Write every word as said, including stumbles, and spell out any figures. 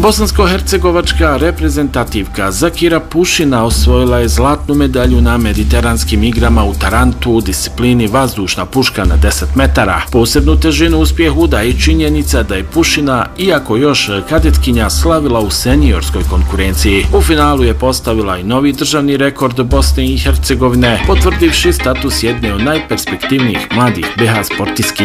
Bosansko-hercegovačka reprezentativka Zakira Pušina osvojila je zlatnu medalju na mediteranskim igrama u Tarantu u disciplini vazdušna puška na deset metara. Posebnu težinu uspjehu daje i činjenica da je Pušina, iako još kadetkinja, slavila u seniorskoj konkurenciji. U finalu je postavila i novi državni rekord Bosne i Hercegovine, potvrdivši status jedne od najperspektivnijih mladih be ha sportistkinja.